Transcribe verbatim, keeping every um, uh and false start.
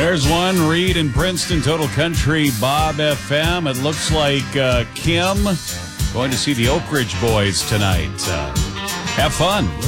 There's one. Reed in Princeton, Total Country, Bob F M. It looks like uh, Kim going to see the Oak Ridge Boys tonight. Uh, have fun.